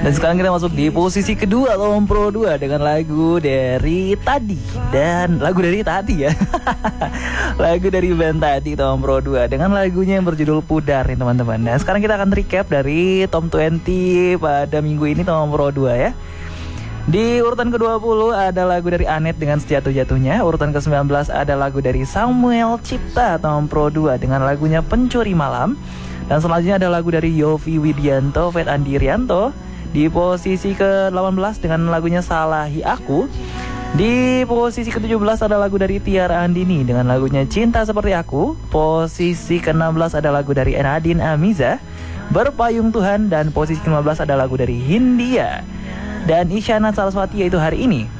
Dan sekarang kita masuk di posisi kedua Tom Pro 2 dengan lagu dari Tadi. Dan lagu dari Tadi ya. Lagu dari band Tadi Tom Pro 2 dengan lagunya yang berjudul Pudar nih teman-teman. Nah sekarang kita akan recap dari Tom 20 pada minggu ini Tom Pro 2 ya. Di urutan ke-20 ada lagu dari Anet dengan Sejatuh-Jatuhnya. Urutan ke-19 ada lagu dari Samuel Cipta Tom Pro 2 dengan lagunya Pencuri Malam. Dan selanjutnya ada lagu dari Yofi Widianto, Fet Andi Rianto. Di posisi ke-18 dengan lagunya Salahi Aku. Di posisi ke-17 ada lagu dari Tiara Andini dengan lagunya Cinta Seperti Aku. Posisi ke-16 ada lagu dari Nadine Amiza, Berpayung Tuhan. Dan posisi ke-15 ada lagu dari Hindia dan Isyana Saraswati yaitu Hari Ini.